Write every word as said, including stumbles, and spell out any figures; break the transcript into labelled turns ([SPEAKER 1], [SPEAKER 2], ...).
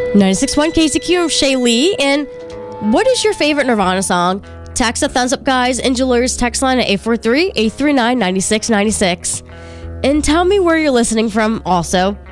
[SPEAKER 1] ninety-six point one K C Q, I'm Shay Lee. And what is your favorite Nirvana song? Text the Thumbs Up Guys and Jewelers text line at eight four three, eight three nine, nine six nine six. And tell me where you're listening from also.